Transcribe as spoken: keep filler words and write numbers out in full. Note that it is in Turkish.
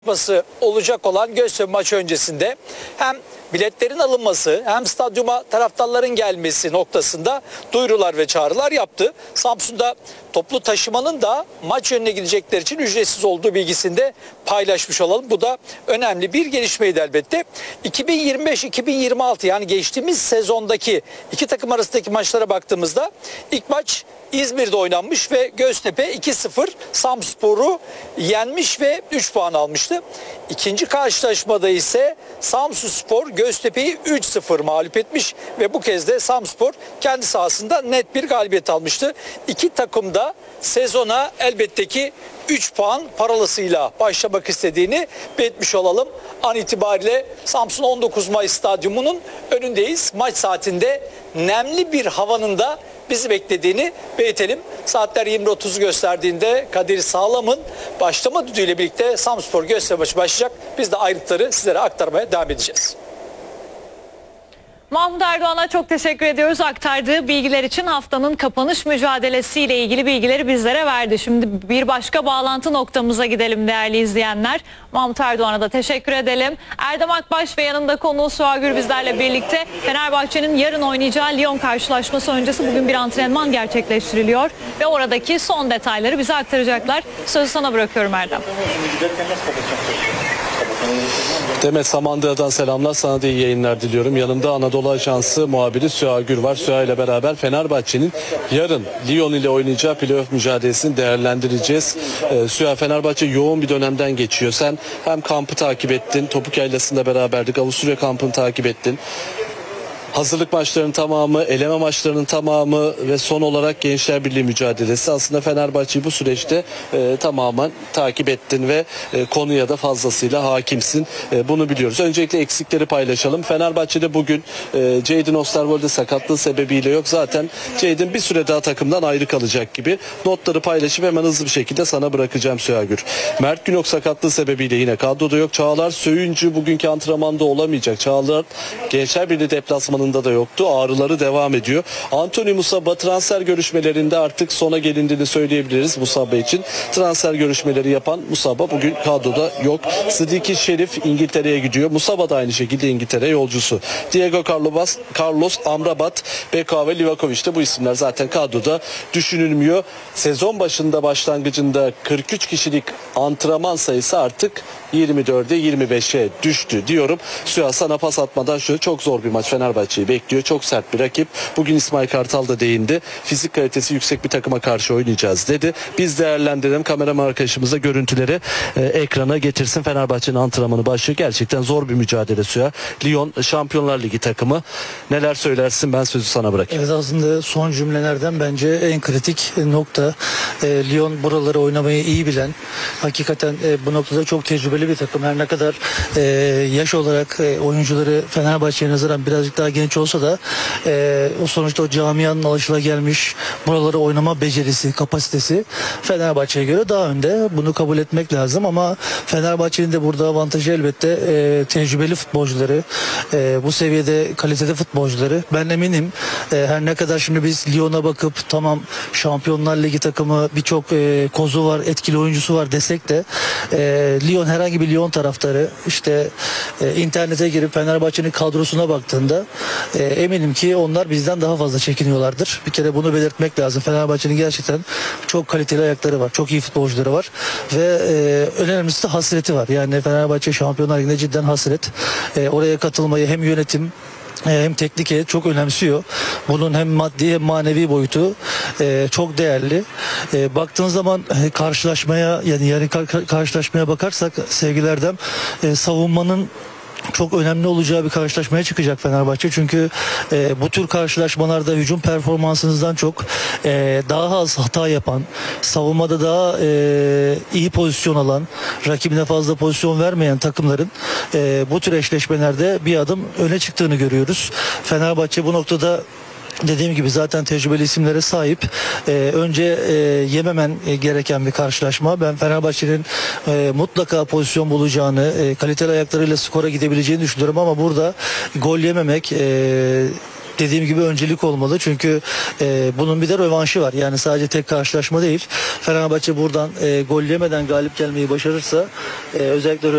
Kupası olacak olan Göztepe maçı öncesinde hem biletlerin alınması hem stadyuma taraftarların gelmesi noktasında duyurular ve çağrılar yaptı. Samsun'da toplu taşımanın da maç yönüne gidecekler için ücretsiz olduğu bilgisini de paylaşmış olalım. Bu da önemli bir gelişmeydi elbette. iki bin yirmi beş iki bin yirmi altı yani geçtiğimiz sezondaki iki takım arasındaki maçlara baktığımızda ilk maç İzmir'de oynanmış ve Göztepe iki sıfır Samspor'u yenmiş ve üç puan almıştı. İkinci karşılaşmada ise Samsunspor Göztepe'yi üç sıfır mağlup etmiş ve bu kez de Samspor kendi sahasında net bir galibiyet almıştı. İki takım da sezona elbette ki üç puan parolasıyla başlamak istediğini belirtmiş olalım. An itibariyle Samsun on dokuz Mayıs Stadyumu'nun önündeyiz. Maç saatinde nemli bir havanın da bizi beklediğini belirtelim. Saatler yirmi otuz'u gösterdiğinde Kadir Sağlam'ın başlama düdüğüyle birlikte Samspor Göztepe maçı başlayacak. Biz de ayrıntıları sizlere aktarmaya devam edeceğiz. Mahmut Erdoğan'a çok teşekkür ediyoruz. Aktardığı bilgiler için haftanın kapanış mücadelesiyle ilgili bilgileri bizlere verdi. Şimdi bir başka bağlantı noktamıza gidelim değerli izleyenler. Mahmut Erdoğan'a da teşekkür edelim. Erdem Akbaş ve yanında konuğu Suha Gür bizlerle birlikte. Fenerbahçe'nin yarın oynayacağı Lyon karşılaşması öncesi bugün bir antrenman gerçekleştiriliyor. Ve oradaki son detayları bize aktaracaklar. Sözü sana bırakıyorum Erdem. Demet Samandıra'dan selamlar, sana da iyi yayınlar diliyorum. Yanımda Anadolu Ajansı muhabiri Suha Gür var. Suha ile beraber Fenerbahçe'nin yarın Lyon ile oynayacağı playoff mücadelesini değerlendireceğiz. Ee, Suha, Fenerbahçe yoğun bir dönemden geçiyor. Sen hem kampı takip ettin, Topuk Yaylası'nda beraberdik, Avusturya kampını takip ettin. Hazırlık maçlarının tamamı, eleme maçlarının tamamı ve son olarak Gençler Birliği mücadelesi. Aslında Fenerbahçe'yi bu süreçte e, tamamen takip ettin ve e, konuya da fazlasıyla hakimsin. E, bunu biliyoruz. Öncelikle eksikleri paylaşalım. Fenerbahçe'de bugün e, Jadon Osterwolde sakatlığı sebebiyle yok. Zaten Jadon bir süre daha takımdan ayrı kalacak gibi. Notları paylaşıp hemen hızlı bir şekilde sana bırakacağım Suha Gür. Mert Günok sakatlığı sebebiyle yine kadroda yok. Çağlar Söyüncü bugünkü antrenmanda olamayacak. Çağlar Gençler Birliği deplasmanı da yoktu. Ağrıları devam ediyor. Anthony Musaba transfer görüşmelerinde artık sona gelindiğini söyleyebiliriz Musaba için. Transfer görüşmeleri yapan Musaba bugün kadroda yok. Sıdiki Şerif İngiltere'ye gidiyor. Musaba da aynı şekilde İngiltere yolcusu. Diego Carlos, Carlos Amrabat, Beka ve Livakovic de bu isimler zaten kadroda düşünülmüyor. Sezon başında başlangıcında kırk üç kişilik antrenman sayısı artık yirmi dörde yirmi beşe düştü diyorum. Suha, sana pas atmadan şu çok zor bir maç Fenerbahçe'yi bekliyor. Çok sert bir rakip. Bugün İsmail Kartal da değindi. Fizik kalitesi yüksek bir takıma karşı oynayacağız dedi. Biz değerlendirelim. Kameraman arkadaşımız da görüntüleri e, ekrana getirsin. Fenerbahçe'nin antrenmanı başlıyor. Gerçekten zor bir mücadele Suha. Lyon Şampiyonlar Ligi takımı. Neler söylersin? Ben sözü sana bırakayım. Evet, aslında son cümlelerden bence en kritik nokta. E, Lyon buraları oynamayı iyi bilen, hakikaten e, bu noktada çok tecrübeli bir takım. Her ne kadar e, yaş olarak e, oyuncuları Fenerbahçe'ye nazaran birazcık daha genç olsa da e, o sonuçta o camianın alışılagelmiş buraları oynama becerisi, kapasitesi Fenerbahçe'ye göre daha önde. Bunu kabul etmek lazım ama Fenerbahçe'nin de burada avantajı elbette e, tecrübeli futbolcuları, e, bu seviyede kalitede futbolcuları. Ben eminim e, her ne kadar şimdi biz Lyon'a bakıp tamam Şampiyonlar Ligi takımı, birçok e, kozu var, etkili oyuncusu var desek de e, Lyon, herhangi bir Lyon taraftarı işte e, internete girip Fenerbahçe'nin kadrosuna baktığında e, eminim ki onlar bizden daha fazla çekiniyorlardır. Bir kere bunu belirtmek lazım. Fenerbahçe'nin gerçekten çok kaliteli ayakları var. Çok iyi futbolcuları var. Ve e, önemlisi de hasreti var. Yani Fenerbahçe Şampiyonlar Ligi'nde cidden hasret. E, oraya katılmayı hem yönetim hem teknik heyet çok önemsiyor. Bunun hem maddi hem manevi boyutu e, çok değerli. E, baktığın zaman e, karşılaşmaya yani yani kar- karşılaşmaya bakarsak sevgili Erdem, e, savunmanın çok önemli olacağı bir karşılaşmaya çıkacak Fenerbahçe. Çünkü e, bu tür karşılaşmalarda hücum performansınızdan çok e, daha az hata yapan, savunmada daha e, iyi pozisyon alan, rakibine fazla pozisyon vermeyen takımların e, bu tür eşleşmelerde bir adım öne çıktığını görüyoruz. Fenerbahçe bu noktada, dediğim gibi, zaten tecrübeli isimlere sahip. Ee, önce e, yememen gereken bir karşılaşma. Ben Fenerbahçe'nin e, mutlaka pozisyon bulacağını, e, kaliteli ayaklarıyla skora gidebileceğini düşünüyorum ama burada gol yememek, e, dediğim gibi öncelik olmalı. Çünkü e, bunun bir de rövanşı var. Yani sadece tek karşılaşma değil. Fenerbahçe buradan e, gol yemeden galip gelmeyi başarırsa e, özellikle